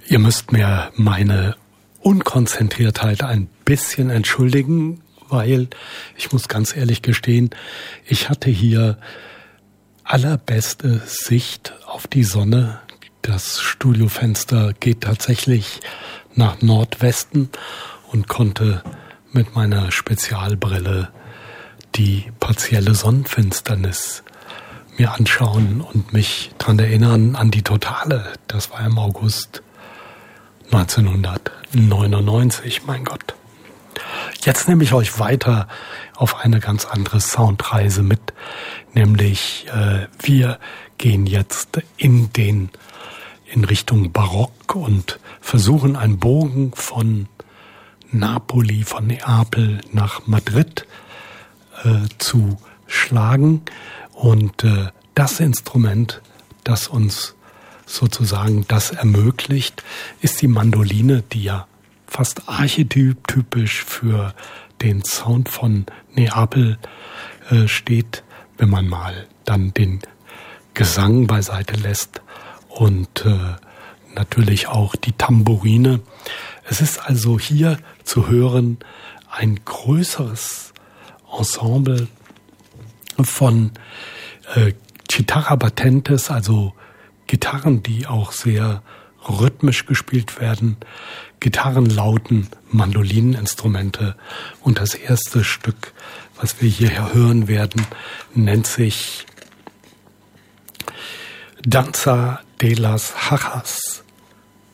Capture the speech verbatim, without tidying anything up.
Ihr müsst mir meine Unkonzentriertheit ein bisschen entschuldigen, weil ich muss ganz ehrlich gestehen, ich hatte hier allerbeste Sicht auf die Sonne. Das Studiofenster geht tatsächlich nach Nordwesten und konnte mit meiner Spezialbrille die partielle Sonnenfinsternis mir anschauen und mich daran erinnern an die totale. Das war im August neunzehnhundertneunundneunzig, mein Gott. Jetzt nehme ich euch weiter auf eine ganz andere Soundreise mit, nämlich äh, wir gehen jetzt in den in Richtung Barock und versuchen einen Bogen von Napoli, von Neapel nach Madrid äh, zu schlagen. Und äh, das Instrument, das uns sozusagen das ermöglicht, ist die Mandoline, die ja fast archetypisch für den Sound von Neapel äh, steht, wenn man mal dann den Gesang beiseite lässt und äh, natürlich auch die Tambourine. Es ist also hier zu hören ein größeres Ensemble von äh, Chitarra battentes, also Gitarren, die auch sehr rhythmisch gespielt werden, Gitarrenlauten, Mandolineninstrumente. Und das erste Stück, was wir hier hören werden, nennt sich Danza de las Jajas.